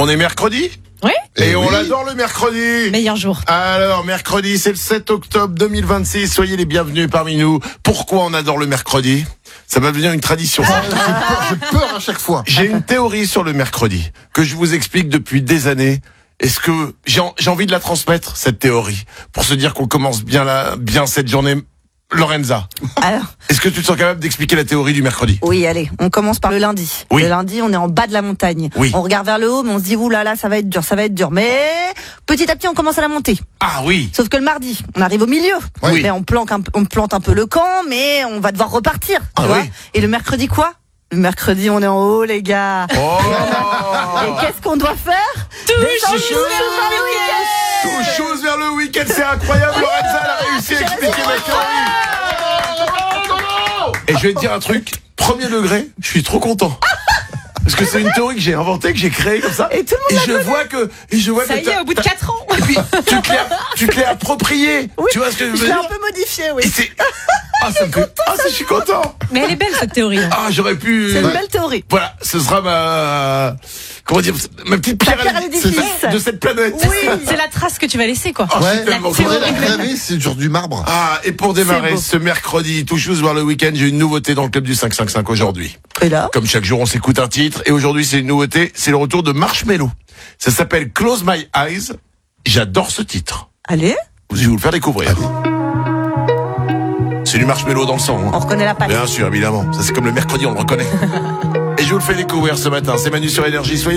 On est mercredi ? Oui. Et on adore le mercredi. Meilleur jour. Alors, mercredi, c'est le 7 octobre 2026. Soyez les bienvenus parmi nous. Pourquoi on adore le mercredi ? Ça va devenir une tradition. J'ai peur à chaque fois. J'ai une théorie sur le mercredi que je vous explique depuis des années. Est-ce que j'ai envie de la transmettre, cette théorie, pour se dire qu'on commence bien cette journée. Lorenza, Alors, est-ce que tu te sens capable d'expliquer la théorie du mercredi ? oui, allez, on commence par le lundi. Oui. Le lundi, on est en bas de la montagne. Oui. On regarde vers le haut, mais on se dit, ouh là là, ça va être dur. Mais petit à petit, on commence à la monter. Ah oui. Sauf que le mardi, on arrive au milieu. Oui. Mais on plante un peu le camp, mais on va devoir repartir. Tu vois. Oui. Et le mercredi, quoi ? Le mercredi, on est en haut, les gars. Oh. Et qu'est-ce qu'on doit faire ? Tout chose vers le week-end, c'est incroyable. Lorenza, elle a réussi à expliquer ma théorie. Et je vais te dire un truc, premier degré, je suis trop content. Parce que c'est une théorie que j'ai inventée, que j'ai créée comme ça. Et tout le monde je vois Ça que y est, au bout de 4 ans. Et puis tu te l'es approprié. Oui, tu vois ce que je veux je l'ai dire un peu modifié, oui. Et c'est ça me fait je suis content. Mais elle est belle cette théorie. Ah, j'aurais pu C'est une belle théorie. Voilà, ce sera ma petite pierre pierre à l'édifice. de cette planète. Oui. C'est la trace que tu vas laisser, quoi. Oh, je suis Ouais, tellement faudrait content. la graver, c'est sur du marbre. Ah, et pour démarrer C'est beau. ce mercredi, tout chose vers le week-end, j'ai une nouveauté dans le club du 555 aujourd'hui. Et là ? Comme chaque jour, on s'écoute un titre. Et aujourd'hui, c'est une nouveauté. C'est le retour de Marshmello. Ça s'appelle Close My Eyes. J'adore ce titre. Allez, Je vais vous le faire découvrir. C'est du Marshmello dans le sang. on Hein. reconnaît la patte. Bien sûr, évidemment. Ça, c'est comme le mercredi, on le reconnaît. Et je vous le fais découvrir ce matin. C'est Manu sur Énergie. Soyez